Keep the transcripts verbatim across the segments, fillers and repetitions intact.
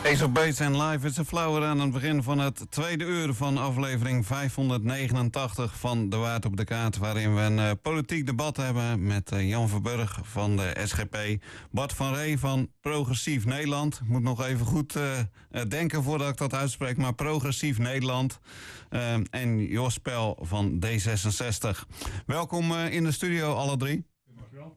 Ace of Base en Live is a Flower aan het begin van het tweede uur van aflevering vijfhonderdnegenentachtig van De Waard op de Kaart, waarin we een uh, politiek debat hebben met uh, Jan Verburg van de S G P, Bart van Ree van Progressief Nederland. Ik moet nog even goed uh, denken voordat ik dat uitspreek, maar Progressief Nederland. Uh, en Jos Pel van D zesenzestig. Welkom uh, in de studio alle drie. Dankjewel.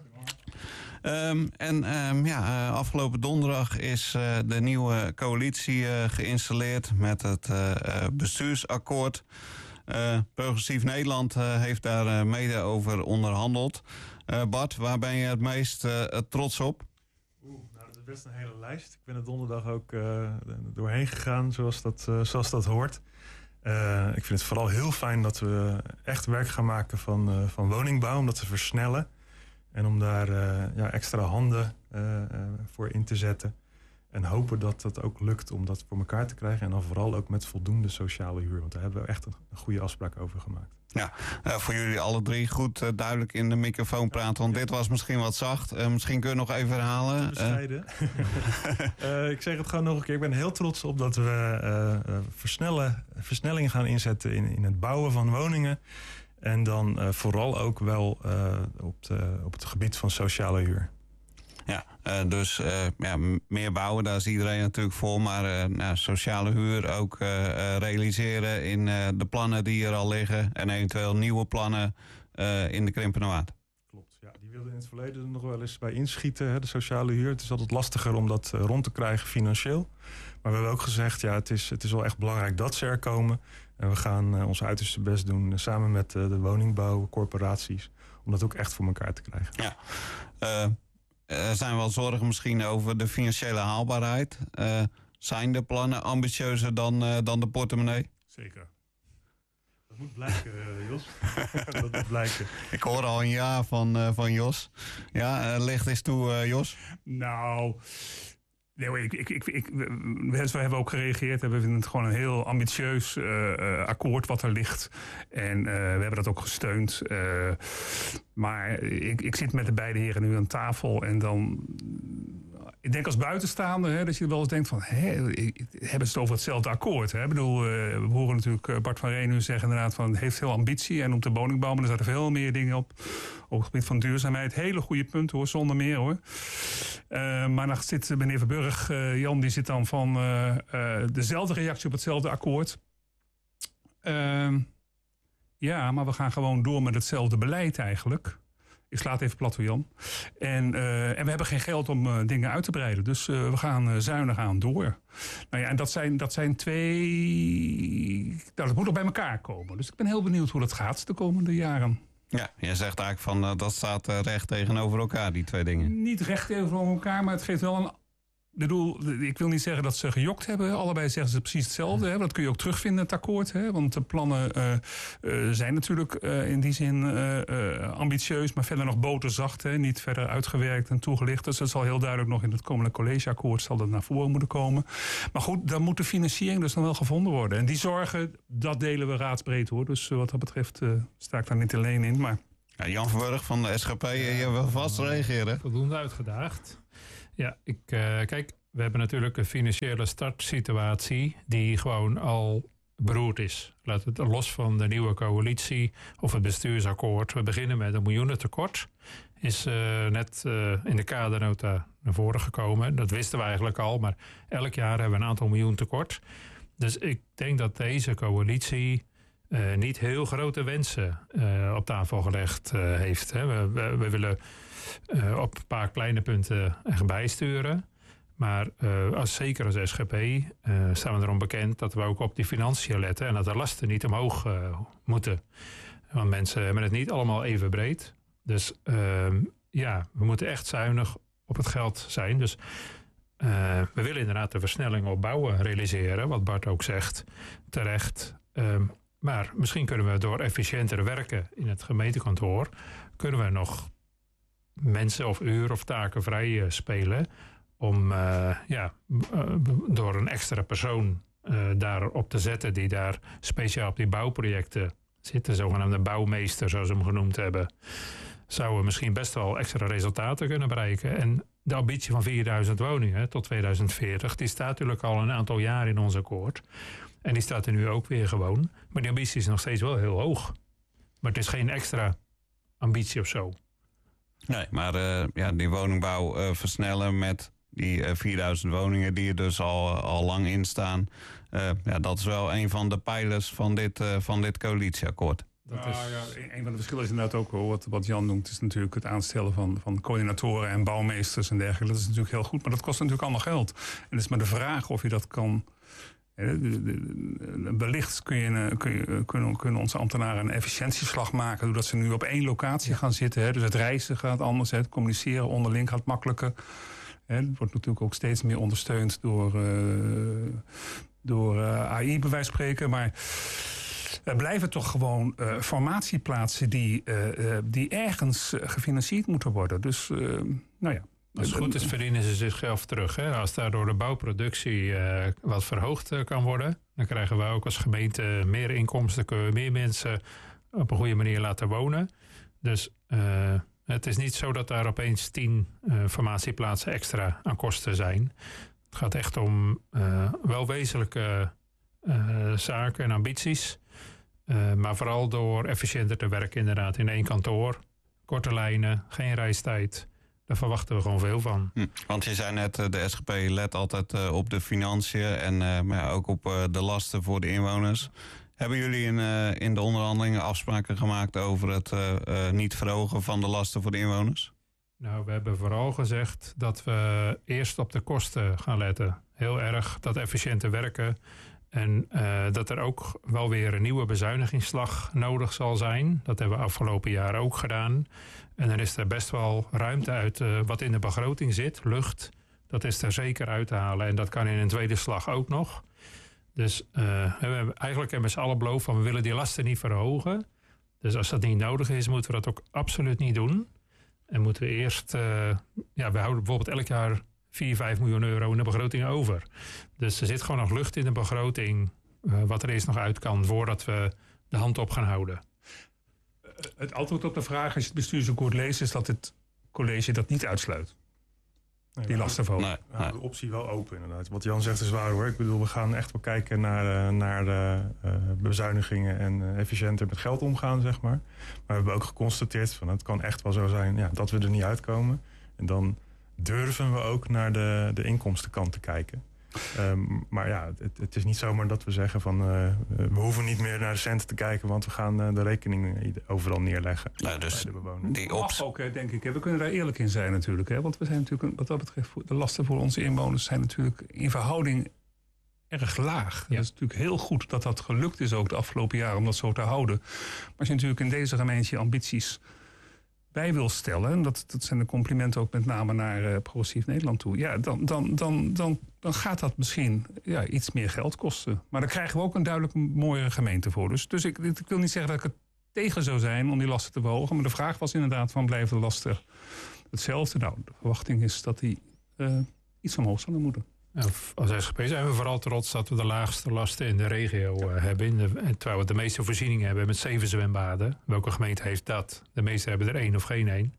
Um, en um, ja, uh, afgelopen donderdag is uh, de nieuwe coalitie uh, geïnstalleerd met het uh, uh, bestuursakkoord. Uh, Progressief Nederland uh, heeft daar uh, mede over onderhandeld. Uh, Bart, waar ben je het meest uh, trots op? Oeh, nou, dat is best een hele lijst. Ik ben er donderdag ook uh, doorheen gegaan zoals dat, uh, zoals dat hoort. Uh, ik vind het vooral heel fijn dat we echt werk gaan maken van, uh, van woningbouw, om dat te versnellen. En om daar uh, ja, extra handen uh, uh, voor in te zetten. En hopen dat het ook lukt om dat voor elkaar te krijgen. En dan vooral ook met voldoende sociale huur. Want daar hebben we echt een, een goede afspraak over gemaakt. Ja, uh, voor jullie alle drie goed uh, duidelijk in de microfoon praten. Want dit was misschien wat zacht. Uh, misschien kun je nog even herhalen. Bescheiden. Uh. uh, ik zeg het gewoon nog een keer. Ik ben heel trots op dat we uh, uh, versnellen, versnelling gaan inzetten in, in het bouwen van woningen. En dan uh, vooral ook wel uh, op, de, op het gebied van sociale huur. Ja, uh, dus uh, ja, meer bouwen, daar is iedereen natuurlijk voor. Maar uh, nou, sociale huur ook uh, uh, realiseren in uh, de plannen die er al liggen. En eventueel nieuwe plannen uh, in de Krimpende Waard. Klopt, ja. Die wilden in het verleden er nog wel eens bij inschieten, hè, de sociale huur. Het is altijd lastiger om dat uh, rond te krijgen financieel. Maar we hebben ook gezegd, ja, het is, het is wel echt belangrijk dat ze er komen. En we gaan uh, ons uiterste best doen, uh, samen met uh, de woningbouwcorporaties, om dat ook echt voor elkaar te krijgen. Ja, uh, er zijn wel zorgen misschien over de financiële haalbaarheid. Uh, zijn de plannen ambitieuzer dan, uh, dan de portemonnee? Zeker. Dat moet blijken, uh, Jos. Dat moet blijken. Ik hoor al een ja van, uh, van Jos. Ja, uh, licht eens toe, uh, Jos. Nou... Nee, ik, ik, ik, ik, we hebben ook gereageerd. We vinden het gewoon een heel ambitieus uh, akkoord wat er ligt. En uh, we hebben dat ook gesteund. Uh, maar ik, ik zit met de beide heren nu aan tafel. En dan... Ik denk als buitenstaander hè, dat je wel eens denkt van... Hè, hebben ze het over hetzelfde akkoord? Hè? Ik bedoel, uh, we horen natuurlijk Bart van Ree nu zeggen inderdaad van... het heeft veel ambitie en op de woningbouw... maar er zaten veel meer dingen op. Op het gebied van duurzaamheid. Hele goede punten hoor, zonder meer hoor. Uh, maar dan zit meneer Verburg, uh, Jan, die zit dan van... Uh, uh, dezelfde reactie op hetzelfde akkoord. Uh, ja, maar we gaan gewoon door met hetzelfde beleid eigenlijk... Ik sla het even plat voor Jan. En, uh, en we hebben geen geld om uh, dingen uit te breiden. Dus uh, we gaan uh, zuinig aan door. Nou ja, en dat zijn, dat zijn twee... Nou, dat moet nog bij elkaar komen. Dus ik ben heel benieuwd hoe dat gaat de komende jaren. Ja, je zegt eigenlijk van uh, dat staat uh, recht tegenover elkaar, die twee dingen. Niet recht tegenover elkaar, maar het geeft wel een... Ik bedoel, ik wil niet zeggen dat ze gejokt hebben. Allebei zeggen ze precies hetzelfde. Hè? Dat kun je ook terugvinden in het akkoord. Hè? Want de plannen uh, uh, zijn natuurlijk uh, in die zin uh, uh, ambitieus. Maar verder nog boterzacht. Hè? Niet verder uitgewerkt en toegelicht. Dus dat zal heel duidelijk nog in het komende collegeakkoord... zal dat naar voren moeten komen. Maar goed, dan moet de financiering dus dan wel gevonden worden. En die zorgen, dat delen we raadsbreed hoor. Dus uh, wat dat betreft uh, sta ik daar niet alleen in. Maar... Ja, Jan Verburg van de S G P, ja, je wil vast reageren. Voldoende uitgedaagd. Ja, ik, uh, kijk, we hebben natuurlijk een financiële startsituatie die gewoon al beroerd is. Laat het los van de nieuwe coalitie of het bestuursakkoord. We beginnen met een miljoenentekort. Is uh, net uh, in de kadernota naar voren gekomen. Dat wisten we eigenlijk al, maar elk jaar hebben we een aantal miljoen tekort. Dus ik denk dat deze coalitie... Uh, niet heel grote wensen uh, op tafel gelegd uh, heeft. Hè. We, we, we willen uh, op een paar kleine punten echt bijsturen. Maar uh, als, zeker als S G P uh, staan we erom bekend dat we ook op die financiën letten. En dat de lasten niet omhoog uh, moeten. Want mensen hebben het niet allemaal even breed. Dus uh, ja, we moeten echt zuinig op het geld zijn. Dus uh, we willen inderdaad de versnelling op bouwen realiseren. Wat Bart ook zegt, terecht. Uh, Maar misschien kunnen we door efficiënter werken in het gemeentekantoor... kunnen we nog mensen of uren of taken vrij spelen... om uh, ja, uh, door een extra persoon uh, daarop te zetten... die daar speciaal op die bouwprojecten zit. De zogenaamde bouwmeester, zoals ze hem genoemd hebben... zouden we misschien best wel extra resultaten kunnen bereiken. En de ambitie van vierduizend woningen tot tweeduizend veertig... die staat natuurlijk al een aantal jaar in ons akkoord. En die staat er nu ook weer gewoon. Maar die ambitie is nog steeds wel heel hoog. Maar het is geen extra ambitie of zo. Nee, maar uh, ja, die woningbouw uh, versnellen met die uh, vierduizend woningen die er dus al, al lang in staan. Uh, ja, dat is wel een van de pijlers van dit, uh, van dit coalitieakkoord. Dat is... ja, een van de verschillen is inderdaad ook wel, wat, wat Jan noemt, is natuurlijk het aanstellen van, van coördinatoren en bouwmeesters en dergelijke. Dat is natuurlijk heel goed, maar dat kost natuurlijk allemaal geld. En het is maar de vraag of je dat kan. Wellicht kun je, kun je, kunnen, kunnen onze ambtenaren een efficiëntieslag maken doordat ze nu op één locatie gaan zitten. Hè. Dus het reizen gaat anders, hè. Het communiceren onderling gaat makkelijker. Hè. Het wordt natuurlijk ook steeds meer ondersteund door, uh, door uh, A I, bij wijze van spreken. Maar er blijven toch gewoon uh, formatieplaatsen die, uh, uh, die ergens uh, gefinancierd moeten worden. Dus, uh, nou ja. Als het goed is, verdienen ze zichzelf terug. Hè? Als daardoor de bouwproductie uh, wat verhoogd uh, kan worden, dan krijgen we ook als gemeente meer inkomsten, kunnen we meer mensen op een goede manier laten wonen. Dus uh, het is niet zo dat daar opeens tien uh, formatieplaatsen extra aan kosten zijn. Het gaat echt om uh, wel wezenlijke uh, zaken en ambities. Uh, maar vooral door efficiënter te werken inderdaad in één kantoor. Korte lijnen, geen reistijd. Daar verwachten we gewoon veel van. Hm, want je zei net, de S G P let altijd uh, op de financiën en uh, maar ja, ook op uh, de lasten voor de inwoners. Hebben jullie in, uh, in de onderhandelingen afspraken gemaakt over het uh, uh, niet verhogen van de lasten voor de inwoners? Nou, we hebben vooral gezegd dat we eerst op de kosten gaan letten. Heel erg dat efficiënte werken. En uh, dat er ook wel weer een nieuwe bezuinigingsslag nodig zal zijn. Dat hebben we afgelopen jaar ook gedaan. En dan is er best wel ruimte uit uh, wat in de begroting zit, lucht. Dat is er zeker uit te halen. En dat kan in een tweede slag ook nog. Dus uh, we hebben eigenlijk met z'n allen beloofd van we willen die lasten niet verhogen. Dus als dat niet nodig is, moeten we dat ook absoluut niet doen. En moeten we eerst, uh, ja, we houden bijvoorbeeld elk jaar vier, vijf miljoen euro in de begroting over. Dus er zit gewoon nog lucht in de begroting, uh, wat er eerst nog uit kan voordat we de hand op gaan houden. Het antwoord op de vraag, als je het bestuursakkoord leest, is dat het college dat niet uitsluit. Nee, die lastenverhoging. Nee, nee. Nou, de optie wel open inderdaad. Wat Jan zegt is waar hoor. Ik bedoel, we gaan echt wel kijken naar, uh, naar de uh, bezuinigingen en uh, efficiënter met geld omgaan, zeg maar. Maar we hebben ook geconstateerd van het kan echt wel zo zijn ja, dat we er niet uitkomen. En dan durven we ook naar de, de inkomstenkant te kijken. Um, maar ja, het, het is niet zomaar dat we zeggen van uh, we hoeven niet meer naar de centen te kijken, want we gaan uh, de rekening overal neerleggen. Nou, dus bij de bewoners. Die mag ook, hè, denk ik. Hè. We kunnen daar eerlijk in zijn natuurlijk. Hè. Want we zijn natuurlijk, wat dat betreft, de lasten voor onze inwoners zijn natuurlijk in verhouding erg laag. Ja. Het is natuurlijk heel goed dat dat gelukt is ook de afgelopen jaren om dat zo te houden. Maar als je natuurlijk in deze gemeente ambities bij wil stellen, en dat, dat zijn de complimenten ook met name naar uh, Progressief Nederland toe, ja, dan, dan, dan, dan, dan gaat dat misschien ja, iets meer geld kosten. Maar daar krijgen we ook een duidelijk mooiere gemeente voor. Dus, dus ik, ik wil niet zeggen dat ik er tegen zou zijn om die lasten te verhogen, maar de vraag was inderdaad van blijven de lasten hetzelfde? Nou, de verwachting is dat die uh, iets omhoog zullen moeten. Ja, als S G P zijn we vooral trots dat we de laagste lasten in de regio uh, hebben. In de, terwijl we de meeste voorzieningen hebben met zeven zwembaden. Welke gemeente heeft dat? De meeste hebben er één of geen één.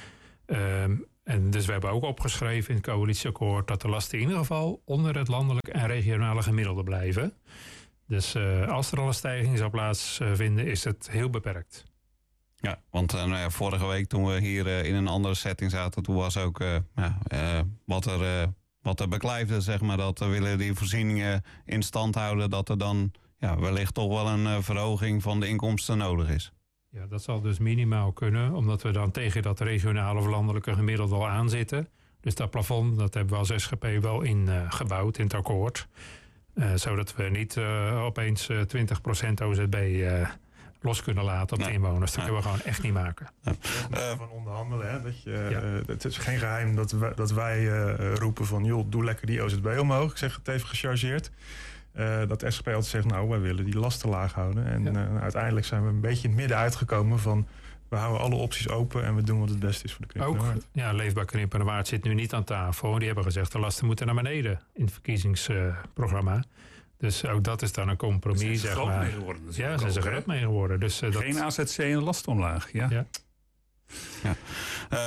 Um, en dus we hebben ook opgeschreven in het coalitieakkoord dat de lasten in ieder geval onder het landelijk en regionale gemiddelde blijven. Dus uh, als er al een stijging zou plaatsvinden, is het heel beperkt. Ja, want uh, nou ja, vorige week toen we hier uh, in een andere setting zaten, toen was ook uh, ja, uh, wat er... Uh, Wat er beklijfde, zeg maar, dat we willen die voorzieningen in stand houden, dat er dan ja, wellicht toch wel een uh, verhoging van de inkomsten nodig is. Ja, dat zal dus minimaal kunnen, omdat we dan tegen dat regionale of landelijke gemiddelde al aanzitten. Dus dat plafond, dat hebben we als S G P wel ingebouwd uh, in het akkoord. Uh, zodat we niet uh, opeens uh, twintig procent O Z B uh, los kunnen laten op nee. de inwoners. Dat nee. kunnen we gewoon echt niet maken. Ja. Uh, van onderhandelen, hè? Dat je, ja. uh, het is geen geheim dat wij, dat wij uh, roepen van joh, doe lekker die O Z B omhoog. Ik zeg het even gechargeerd. Uh, dat S G P altijd zegt, nou, wij willen die lasten laag houden. En ja. uh, uiteindelijk zijn we een beetje in het midden uitgekomen van we houden alle opties open en we doen wat het beste is voor de Krimpener Waard. Ja, Leefbaar Krimpener Waard zit nu niet aan tafel. Die hebben gezegd, de lasten moeten naar beneden in het verkiezingsprogramma. Uh, Dus ook dat is dan een compromis, zeg maar. Mee geworden, ja, daar zijn ze groot mee geworden. Dus, uh, Geen dat... A Z C en lastomlaag, ja. ja. ja. Uh,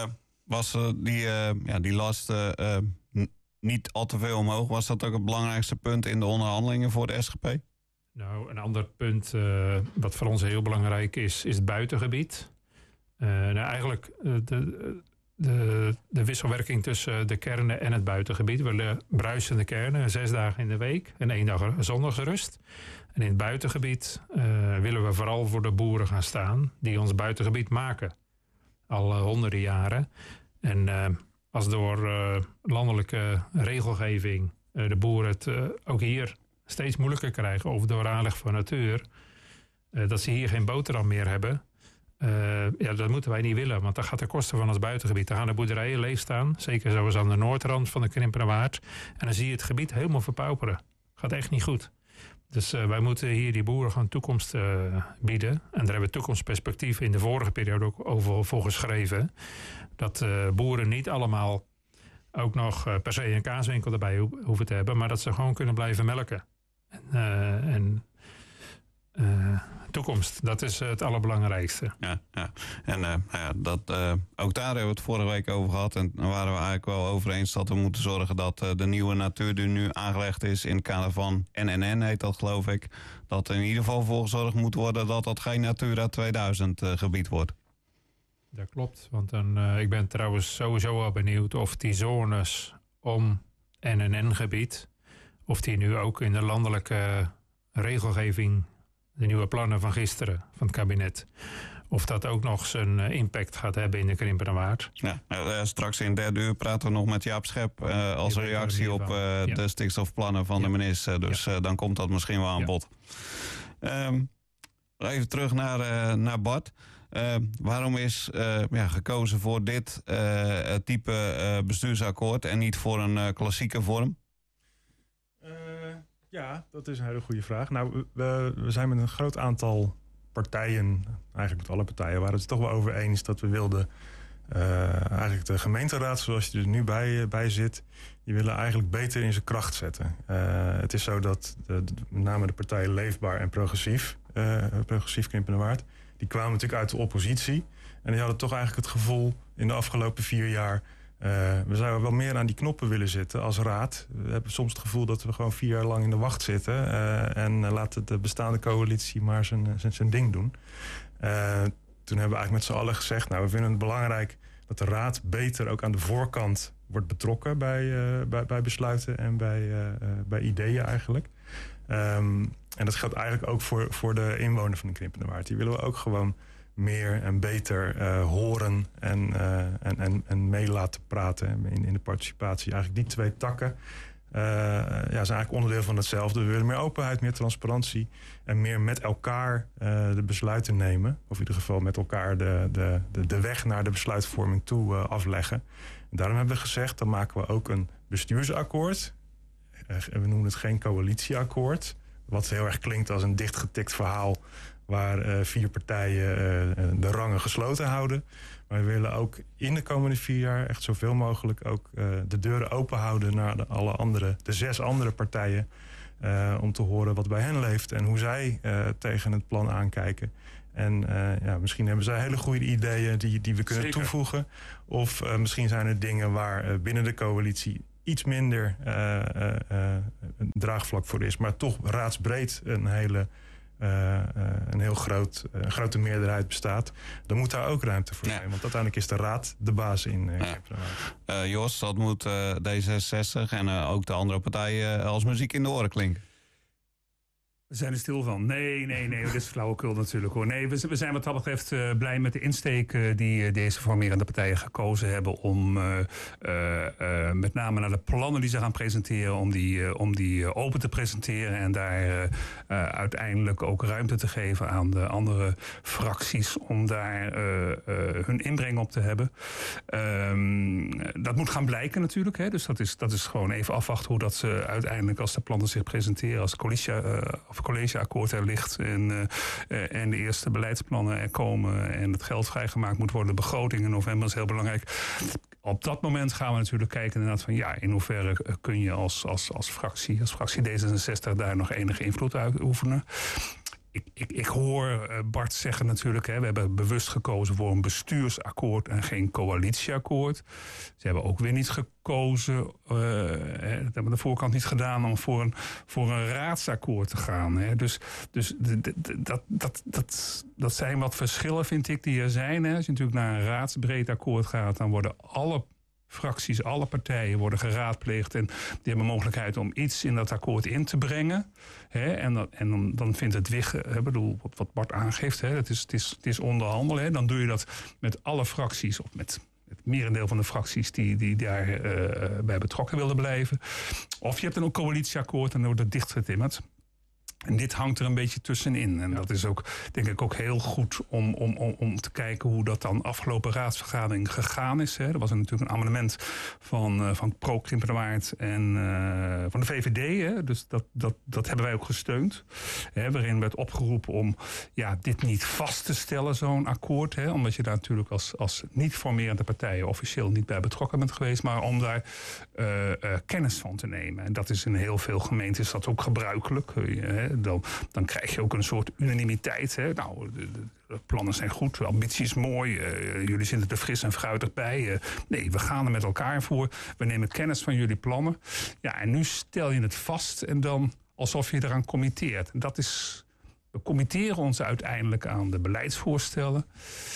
was uh, die, uh, ja, die last uh, uh, n- niet al te veel omhoog. Was dat ook het belangrijkste punt in de onderhandelingen voor de S G P? Nou, een ander punt uh, wat voor ons heel belangrijk is, is het buitengebied. Uh, nou, eigenlijk uh, de, de, de wisselwerking tussen de kernen en het buitengebied. We willen bruisende kernen, zes dagen in de week en één dag zondagsrust. En in het buitengebied uh, willen we vooral voor de boeren gaan staan die ons buitengebied maken. Al uh, honderden jaren. En uh, als door uh, landelijke regelgeving uh, de boeren het uh, ook hier steeds moeilijker krijgen, of door aanleg van natuur, uh, dat ze hier geen boterham meer hebben. Uh, ja, dat moeten wij niet willen, want dat gaat ten koste van ons buitengebied. Dan gaan de boerderijen leeg staan, zeker zoals aan de noordrand van de Krimpenerwaard. En dan zie je het gebied helemaal verpauperen. Gaat echt niet goed. Dus uh, wij moeten hier die boeren gewoon toekomst uh, bieden. En daar hebben we toekomstperspectief in de vorige periode ook over voor geschreven. Dat uh, boeren niet allemaal ook nog uh, per se een kaaswinkel erbij ho- hoeven te hebben, maar dat ze gewoon kunnen blijven melken. En, uh, en uh, toekomst, dat is het allerbelangrijkste. Ja, ja. En uh, ja, dat, uh, ook daar hebben we het vorige week over gehad. En daar waren we eigenlijk wel over eens dat we moeten zorgen dat uh, de nieuwe natuur die nu aangelegd is in het kader van N N N, heet dat geloof ik, dat er in ieder geval voor gezorgd moet worden dat dat geen Natura tweeduizend uh, gebied wordt. Dat klopt, want dan, uh, ik ben trouwens sowieso wel benieuwd of die zones om N N N-gebied, of die nu ook in de landelijke regelgeving, de nieuwe plannen van gisteren van het kabinet, of dat ook nog zijn impact gaat hebben in de Krimpenerwaard. Ja, uh, straks in derde uur praten we nog met Jaap Schep uh, als reactie op uh, ja. de stikstofplannen van ja. de minister. Dus ja. uh, dan komt dat misschien wel aan ja. bod. Um, even terug naar, uh, naar Bart. Uh, waarom is uh, ja, gekozen voor dit uh, type uh, bestuursakkoord en niet voor een uh, klassieke vorm? Uh, ja, dat is een hele goede vraag. Nou, we, we zijn met een groot aantal partijen, eigenlijk met alle partijen, waren het er toch wel over eens dat we wilden uh, eigenlijk de gemeenteraad, zoals die er nu bij, bij zit, die willen eigenlijk beter in zijn kracht zetten. Uh, het is zo dat de, de, met name de partijen Leefbaar en Progressief, uh, Progressief Krimpenerwaard, die kwamen natuurlijk uit de oppositie. En die hadden toch eigenlijk het gevoel in de afgelopen vier jaar, Uh, we zouden wel meer aan die knoppen willen zitten als raad. We hebben soms het gevoel dat we gewoon vier jaar lang in de wacht zitten. Uh, en uh, laten de bestaande coalitie maar zijn, zijn, zijn ding doen. Uh, toen hebben we eigenlijk met z'n allen gezegd, nou, we vinden het belangrijk dat de raad beter ook aan de voorkant wordt betrokken bij, uh, bij, bij besluiten en bij, uh, uh, bij ideeën eigenlijk. Um, en dat geldt eigenlijk ook voor, voor de inwoner van de Krimpenerwaard. Die willen we ook gewoon meer en beter uh, horen en, uh, en, en, en mee laten praten in, in de participatie. Eigenlijk die twee takken uh, ja, zijn eigenlijk onderdeel van hetzelfde. We willen meer openheid, meer transparantie en meer met elkaar uh, de besluiten nemen. Of in ieder geval met elkaar de, de, de, de weg naar de besluitvorming toe uh, afleggen. En daarom hebben we gezegd, dan maken we ook een bestuursakkoord. Uh, we noemen het geen coalitieakkoord. Wat heel erg klinkt als een dichtgetikt verhaal waar uh, vier partijen uh, de rangen gesloten houden. Maar we willen ook in de komende vier jaar echt zoveel mogelijk ook uh, de deuren open houden naar de, alle andere, de zes andere partijen. Uh, om te horen wat bij hen leeft en hoe zij uh, tegen het plan aankijken. En uh, ja, misschien hebben zij hele goede ideeën die, die we kunnen Zeker. toevoegen. Of uh, misschien zijn er dingen waar uh, binnen de coalitie iets minder uh, uh, uh, een draagvlak voor is. Maar toch raadsbreed een hele Uh, uh, een heel groot, uh, grote meerderheid bestaat, dan moet daar ook ruimte voor zijn. Ja. Want uiteindelijk is de raad de baas in. Uh, ja. uh, Jos, dat moet uh, D zesenzestig en uh, ook de andere partijen uh, als muziek in de oren klinken. We zijn er stil van. Nee, nee, nee. Dit is flauwekul natuurlijk hoor. Nee, we, we zijn wat dat betreft uh, blij met de insteek uh, die uh, deze formerende partijen gekozen hebben om uh, uh, uh, met name naar de plannen die ze gaan presenteren, om die, uh, om die uh, open te presenteren en daar uh, uh, uiteindelijk ook ruimte te geven aan de andere fracties om daar uh, uh, hun inbreng op te hebben. Um, dat moet gaan blijken natuurlijk. Hè. Dus dat is, dat is gewoon even afwachten hoe dat ze uiteindelijk, als de plannen zich presenteren, als coalitie uh, of collegeakkoord er ligt en, uh, uh, en de eerste beleidsplannen er komen en het geld vrijgemaakt moet worden, de begroting in november is heel belangrijk. Op dat moment gaan we natuurlijk kijken inderdaad van ja, in hoeverre kun je als, als, als fractie, als fractie D zesenzestig daar nog enige invloed uit oefenen. Ik, ik, ik hoor Bart zeggen natuurlijk, hè, we hebben bewust gekozen voor een bestuursakkoord en geen coalitieakkoord. Ze hebben ook weer niet gekozen, uh, hè, dat hebben we de voorkant niet gedaan, om voor een, voor een raadsakkoord te gaan. Hè. Dus, dus de, de, de, dat, dat, dat, dat zijn wat verschillen, vind ik, die er zijn. Hè. Als je natuurlijk naar een raadsbreed akkoord gaat, dan worden alle fracties, alle partijen worden geraadpleegd en die hebben mogelijkheid om iets in dat akkoord in te brengen. Hè, en dat, en dan, dan vindt het Wigge, hè, bedoel, wat, wat Bart aangeeft, hè, het, is, het, is, het is onderhandelen. Hè, dan doe je dat met alle fracties, of met het merendeel van de fracties die, die daar uh, bij betrokken willen blijven. Of je hebt een coalitieakkoord en dan wordt het dichtgetimmerd. En dit hangt er een beetje tussenin. En ja. dat is ook, denk ik, ook heel goed om, om, om, om te kijken hoe dat dan afgelopen raadsvergadering gegaan is. Hè. Er was er natuurlijk een amendement van, uh, van Pro Krimpen-de-Waard en uh, van de V V D. Hè. Dus dat, dat, dat hebben wij ook gesteund. Hè, waarin werd opgeroepen om ja, dit niet vast te stellen, zo'n akkoord. Hè, omdat je daar natuurlijk als, als niet-formerende partijen officieel niet bij betrokken bent geweest. Maar om daar uh, uh, kennis van te nemen. En dat is in heel veel gemeenten is dat ook gebruikelijk. Hè. Dan, dan krijg je ook een soort unanimiteit. Hè. Nou, de, de, de plannen zijn goed, de ambitie is mooi. Uh, jullie zitten er fris en fruitig bij. Uh, nee, we gaan er met elkaar voor. We nemen kennis van jullie plannen. Ja, en nu stel je het vast en dan alsof je eraan committeert. En dat is, we committeren ons uiteindelijk aan de beleidsvoorstellen.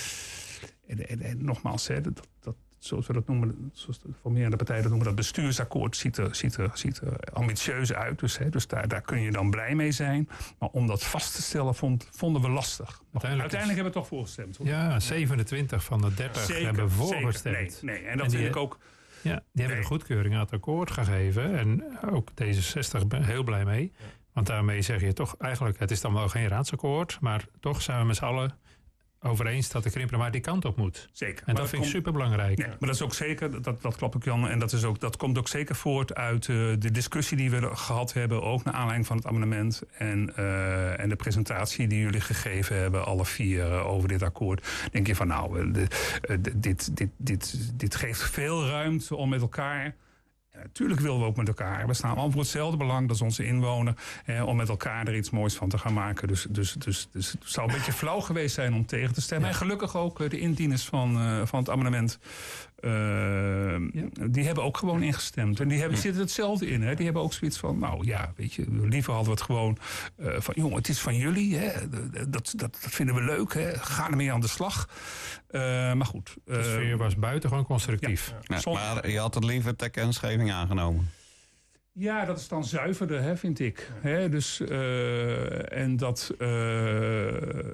En, en, en nogmaals, hè, dat, dat zoals we dat noemen, zoals de formerende partijen dat noemen, dat bestuursakkoord ziet er, ziet er, ziet er ambitieus uit. Dus, hè, dus daar, daar kun je dan blij mee zijn. Maar om dat vast te stellen vond, vonden we lastig. Uiteindelijk, Uiteindelijk hebben we toch voorgestemd. Hoor. Ja, zevenentwintig van de dertig zeker, hebben voorgestemd. Zeker, nee, nee, en dat en die, vind ik ook. Ja, die nee. hebben de goedkeuring aan het akkoord gegeven. En ook D zesenzestig ben heel blij mee. Ja. Want daarmee zeg je toch eigenlijk, het is dan wel geen raadsakkoord, maar toch zijn we met z'n allen over eens dat de Krimpen-de-Waard die kant op moet. Zeker. En dat, dat vind ik superbelangrijk. Nee, maar dat is ook zeker, dat, dat klopt ook Jan, en dat, is ook, dat komt ook zeker voort uit uh, de discussie die we gehad hebben, ook naar aanleiding van het amendement en, uh, en de presentatie die jullie gegeven hebben, alle vier, uh, over dit akkoord. Denk je van nou, de, uh, de, dit, dit, dit, dit geeft veel ruimte om met elkaar. Natuurlijk willen we ook met elkaar. We staan allemaal voor hetzelfde belang, dat is onze inwoner. Eh, om met elkaar er iets moois van te gaan maken. Dus, dus, dus, dus het zou een beetje flauw geweest zijn om tegen te stemmen. Ja. En gelukkig ook de indieners van, uh, van het amendement. Uh, ja. Die hebben ook gewoon ingestemd. En die hebben, zitten hetzelfde in. Hè. Die hebben ook zoiets van, nou ja, weet je, liever hadden we het gewoon uh, van, jongen, het is van jullie. Hè. Dat, dat, dat vinden we leuk. Hè. Ga ermee aan de slag. Uh, maar goed. Uh, de sfeer was buitengewoon constructief. Ja. Ja, maar je had het liever ter kennisgeving aangenomen. Ja, dat is dan zuiverder, hè, vind ik. Hè, dus, uh, en dat, uh,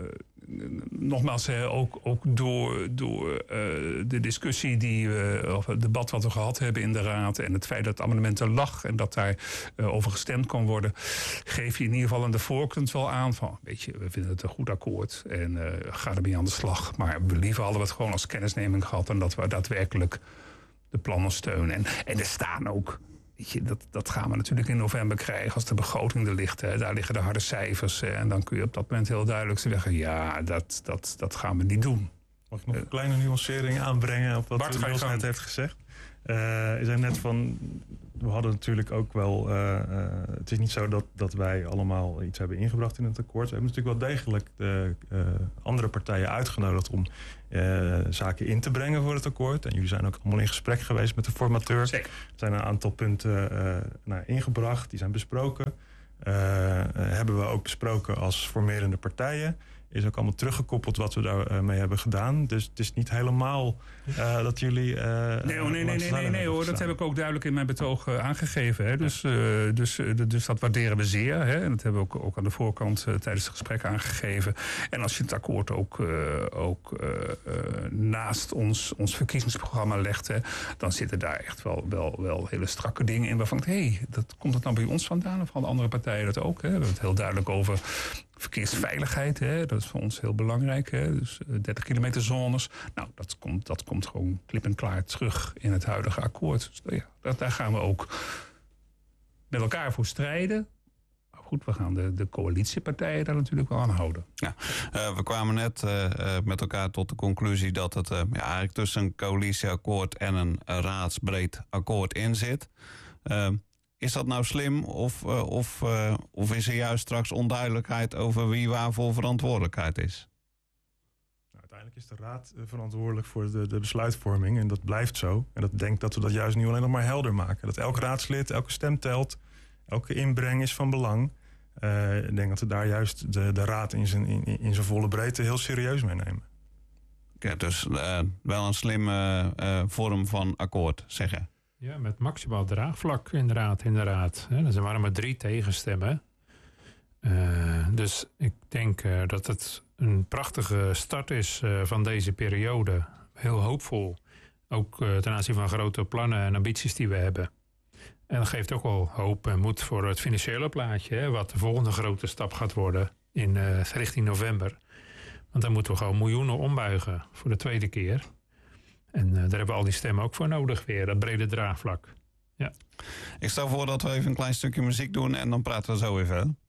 nogmaals, hè, ook, ook door, door uh, de discussie, die we, of het debat wat we gehad hebben in de Raad en het feit dat het amendement er lag en dat daar uh, over gestemd kon worden, geef je in ieder geval aan de voorkant wel aan van, weet je, we vinden het een goed akkoord en uh, ga ermee aan de slag. Maar we liever hadden we het gewoon als kennisneming gehad en dat we daadwerkelijk de plannen steunen. En, en er staan ook. Weet je, dat, dat gaan we natuurlijk in november krijgen als de begroting er ligt. Hè. Daar liggen de harde cijfers. Hè. En dan kun je op dat moment heel duidelijk zeggen, ja, dat, dat, dat gaan we niet doen. Mag ik nog een kleine nuancering aanbrengen op wat Bart, Niels net heeft gezegd? Uh, je zei net van, we hadden natuurlijk ook wel, uh, uh, het is niet zo dat, dat wij allemaal iets hebben ingebracht in het akkoord. We hebben natuurlijk wel degelijk de uh, andere partijen uitgenodigd om uh, zaken in te brengen voor het akkoord. En jullie zijn ook allemaal in gesprek geweest met de formateur. Zeker. Er zijn een aantal punten uh, nou, ingebracht, die zijn besproken. Uh, uh, hebben we ook besproken als formerende partijen. Is ook allemaal teruggekoppeld wat we daarmee uh, hebben gedaan. Dus het is niet helemaal uh, dat jullie. Uh, nee, oh, nee, nee, nee, nee, nee hoor. Dat heb ik ook duidelijk in mijn betoog uh, aangegeven. Hè. Dus, uh, dus, uh, dus dat waarderen we zeer. Hè. En dat hebben we ook, ook aan de voorkant uh, tijdens het gesprek aangegeven. En als je het akkoord ook, uh, ook uh, uh, naast ons, ons verkiezingsprogramma legt, hè, dan zitten daar echt wel, wel, wel hele strakke dingen in waarvan ik, hé, hey, dat komt het dan bij ons vandaan of van de andere partijen dat ook? Hè. We hebben het heel duidelijk over verkeersveiligheid, hè, dat is voor ons heel belangrijk. Hè, dus dertig kilometer zones. Nou, dat komt, dat komt gewoon klip en klaar terug in het huidige akkoord. Dus ja, dat, daar gaan we ook met elkaar voor strijden. Maar goed, we gaan de, de coalitiepartijen daar natuurlijk wel aan houden. Ja, uh, we kwamen net uh, uh, met elkaar tot de conclusie dat het uh, ja, eigenlijk tussen een coalitieakkoord en een uh, raadsbreed akkoord in zit. Uh, is dat nou slim of, uh, of, uh, of is er juist straks onduidelijkheid over wie waarvoor verantwoordelijkheid is? Nou, uiteindelijk is de raad verantwoordelijk voor de, de besluitvorming en dat blijft zo. En dat denk dat we dat juist nu alleen nog maar helder maken. Dat elk raadslid, elke stem telt, elke inbreng is van belang. Uh, ik denk dat we daar juist de, de raad in zijn, in, in zijn volle breedte heel serieus meenemen. Ja, dus uh, wel een slimme uh, vorm van akkoord, zeggen. Ja, met maximaal draagvlak inderdaad, inderdaad. Er zijn maar maar drie tegenstemmen. Uh, dus ik denk uh, dat het een prachtige start is uh, van deze periode. Heel hoopvol. Ook uh, ten aanzien van grote plannen en ambities die we hebben. En dat geeft ook wel hoop en moed voor het financiële plaatje. Hè, wat de volgende grote stap gaat worden in uh, richting november. Want dan moeten we gewoon miljoenen ombuigen voor de tweede keer. En uh, daar hebben we al die stemmen ook voor nodig weer. Dat brede draagvlak. Ja. Ik stel voor dat we even een klein stukje muziek doen en dan praten we zo weer verder.